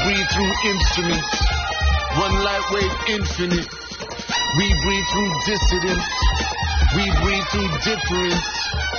breathe through instruments. One light wave infinite. We breathe through dissidence. We breathe through difference.